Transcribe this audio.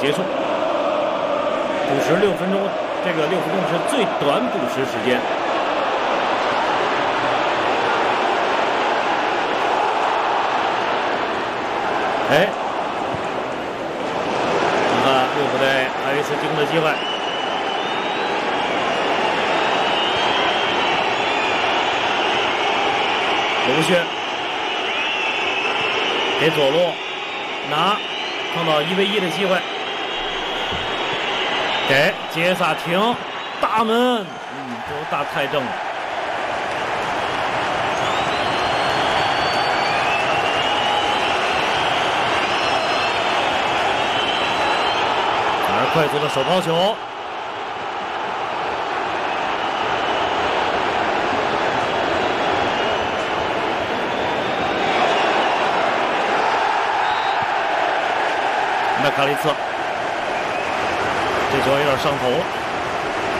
结束。补时6分钟，这个6分钟是最短补时时间。哎，你看利物浦队还有一次进攻的机会。卢逊给左路拿，碰到1v1的机会，给杰萨廷大门，这个大太正了。快速的手抛球，麦卡利茨，这球有点上头了。